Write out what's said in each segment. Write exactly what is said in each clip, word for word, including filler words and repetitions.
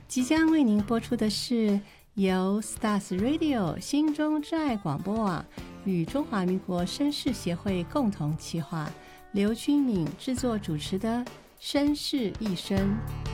即将为您播出的是由 Stars Radio 心中之爱广播网与中华民国绅士协会共同企划，刘君敏制作主持的绅士一生。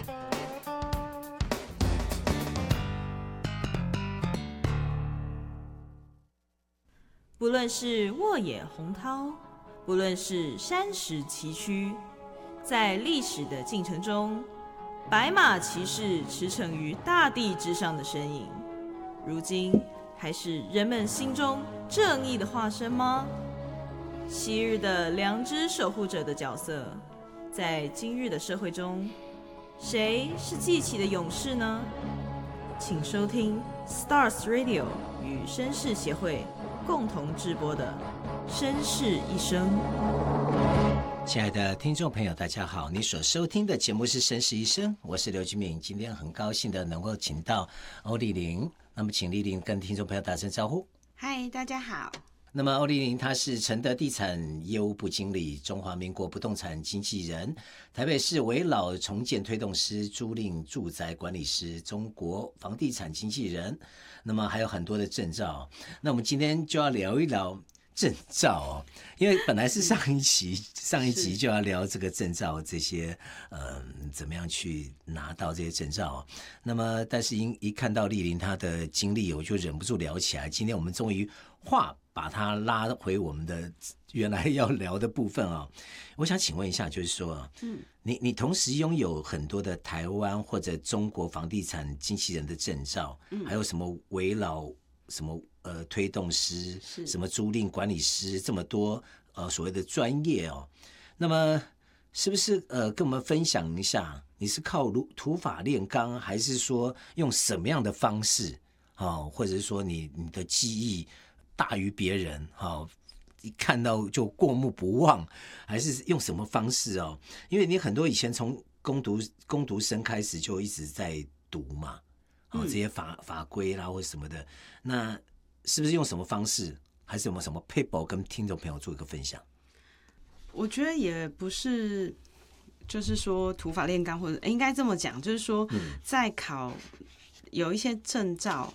不论是沃野洪涛，不论是山石崎岖，在历史的进程中，白马骑士驰骋于大地之上的身影，如今还是人们心中正义的化身吗？昔日的良知守护者的角色，在今日的社会中，谁是记起的勇士呢？请收听 Stars Radio 与绅士协会共同制播的《绅士一生》。 亲爱的听众朋友大家好，你所收听的节目是绅士一生，我是刘君敏。今天很高兴的能够请到欧丽玲，那么请丽玲跟听众朋友打声招呼。 嗨，大家好。 那么欧丽玲她是承德地产业务部经理，中华民国不动产经纪人，台北市危老重建推动师，租赁住宅管理师，中国房地产经纪人，那么还有很多的证照。那我们今天就要聊一聊证照哦，因为本来是上一期上一集就要聊这个证照这些呃怎么样去拿到这些证照、哦、那么但是一一看到丽玲她的经历，我就忍不住聊起来。今天我们终于话把它拉回我们的原来要聊的部分哦。我想请问一下，就是说，嗯，你你同时拥有很多的台湾或者中国房地产经纪人的证照，嗯，还有什么危老什么呃推动师，什么租赁管理师，这么多呃所谓的专业哦。那么是不是呃跟我们分享一下，你是靠土法炼钢，还是说用什么样的方式哦，或者是说你你的记忆大于别人，哦，一看到就过目不忘，还是用什么方式哦？因为你很多以前从工读工读生开始就一直在读嘛，哦，这些法法规啦或什么的，那是不是用什么方式，还是有没有什么 paper 跟听众朋友做一个分享？ 我觉得也不是，就是说土法炼钢，或者应该这么讲，就是说在考有一些证照，